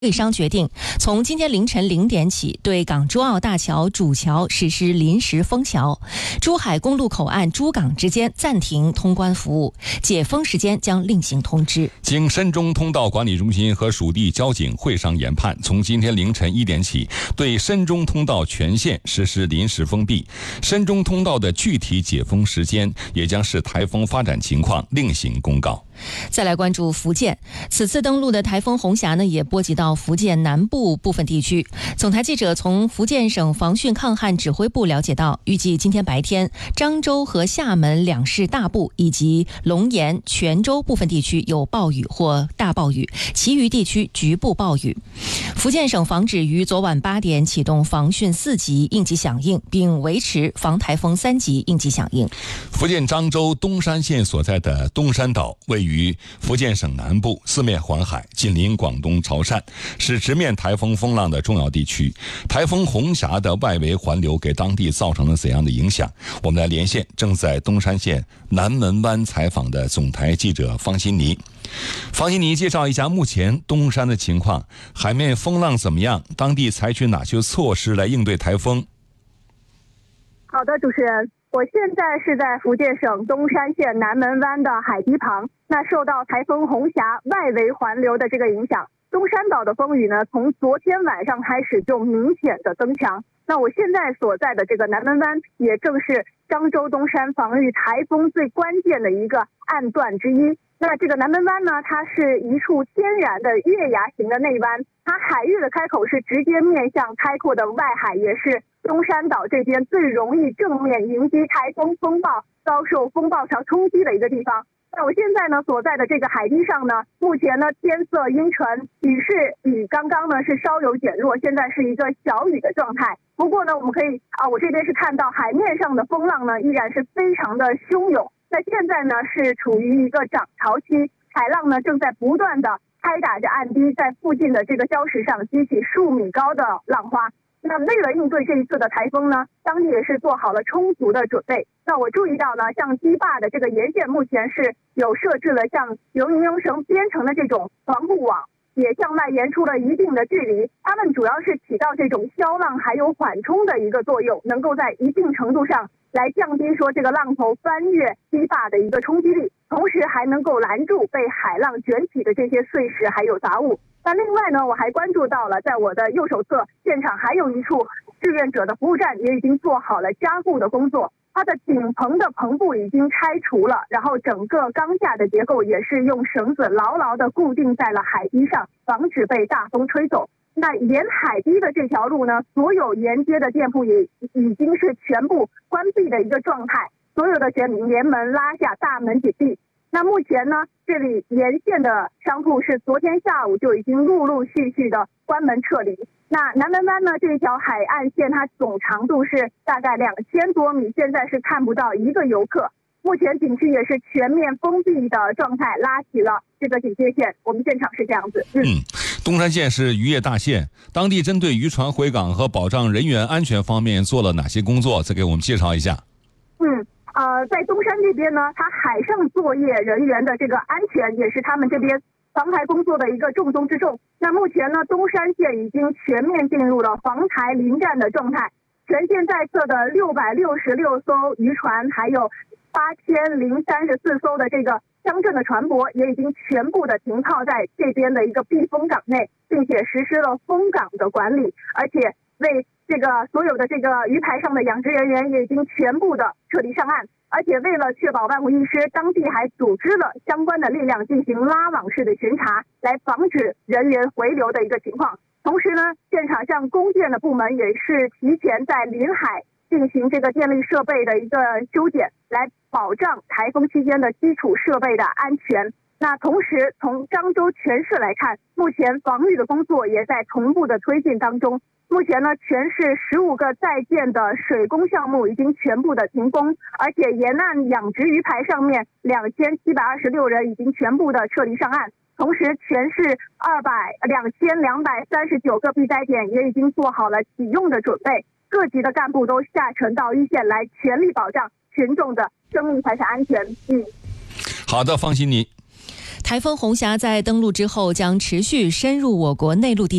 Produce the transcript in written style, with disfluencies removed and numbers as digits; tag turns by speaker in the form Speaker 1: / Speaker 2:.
Speaker 1: 会商决定，从今天凌晨0点起，对港珠澳大桥主桥实施临时封桥，珠海公路口岸珠港之间暂停通关服务，解封时间将另行通知。
Speaker 2: 经深中通道管理中心和属地交警会商研判，从今天凌晨1点起，对深中通道全线实施临时封闭。深中通道的具体解封时间也将视台风发展情况另行公告。
Speaker 1: 再来关注福建，此次登陆的台风红霞也波及到福建南部部分地区。总台记者从福建省防汛抗旱指挥部了解到，预计今天白天，漳州和厦门两市大部以及龙岩、泉州部分地区有暴雨或大暴雨，其余地区局部暴雨。福建省防指于昨晚8点启动防汛4级应急响应，并维持防台风3级应急响应。
Speaker 2: 福建漳州东山县所在的东山岛位于福建省南部，四面环海，紧邻广东潮汕，是直面台风风浪的重要地区。台风红霞的外围环流给当地造成了怎样的影响？我们来连线正在东山县南门湾采访的总台记者方欣妮。方欣妮介绍一下目前东山的情况，海面风浪怎么样？当地采取哪些措施来应对台风？
Speaker 3: 好的，主持人，我现在是在福建省东山县南门湾的海堤旁。那受到台风红霞外围环流的这个影响，东山岛的风雨从昨天晚上开始就明显的增强。那我现在所在的这个南门湾，也正是漳州东山防御台风最关键的一个岸段之一。那这个南门湾它是一处天然的月牙形的内湾，它海域的开口是直接面向开阔的外海，也是东山岛这边最容易正面迎击台风风暴、遭受风暴潮冲击的一个地方。那我现在所在的这个海堤上目前天色阴沉，雨势比刚刚是稍有减弱，现在是一个小雨的状态。不过我们可以我这边是看到海面上的风浪依然是非常的汹涌。那现在是处于一个涨潮期，海浪正在不断的拍打着岸堤，在附近的这个礁石上激起数米高的浪花。那为了应对这一次的台风当地也是做好了充足的准备。那我注意到像堤坝的这个沿线目前是有设置了像由尼龙绳编成的这种防护网，也向外延出了一定的距离。它们主要是起到这种消浪还有缓冲的一个作用，能够在一定程度上来降低这个浪头翻越堤坝的一个冲击力，同时还能够拦住被海浪卷起的这些碎石还有杂物。那另外我还关注到了，在我的右手侧现场还有一处志愿者的服务站，也已经做好了加固的工作。它的顶棚的棚布已经拆除了，然后整个钢架的结构也是用绳子牢牢地固定在了海堤上，防止被大风吹走。那沿海堤的这条路所有沿街的店铺也已经是全部关闭的一个状态，所有的连门拉下，大门紧闭。那目前这里沿线的商铺是昨天下午就已经陆陆续续的关门撤离。那南门湾这条海岸线，它总长度是大概2000多米，现在是看不到一个游客。目前景区也是全面封闭的状态，拉起了这个警戒线。我们现场是这样子。
Speaker 2: 东山县是渔业大县，当地针对渔船回港和保障人员安全方面做了哪些工作？再给我们介绍一下。
Speaker 3: 在东山这边它海上作业人员的这个安全也是他们这边防台工作的一个重中之重。那目前东山县已经全面进入了防台临战的状态，全线在侧的666艘渔船，还有8034艘的这个乡镇的船舶，也已经全部的停靠在这边的一个避风港内，并且实施了封港的管理，而且为这个所有的这个鱼排上的养殖人员也已经全部的撤离上岸。而且为了确保万无一失，当地还组织了相关的力量进行拉网式的巡查，来防止人员回流的一个情况。同时现场像供电的部门也是提前在临海进行这个电力设备的一个修剪，来保障台风期间的基础设备的安全。那同时从漳州全市来看，目前防御的工作也在同步的推进当中。目前全市15个在建的水工项目已经全部的停工，而且沿岸养殖鱼排上面2726人已经全部的撤离上岸。同时全市2239个避灾点也已经做好了启用的准备，各级的干部都下沉到一线来全力保障群众的生命财产安全。
Speaker 2: 好的，方欣妮。
Speaker 1: 台风红霞在登陆之后将持续深入我国内陆地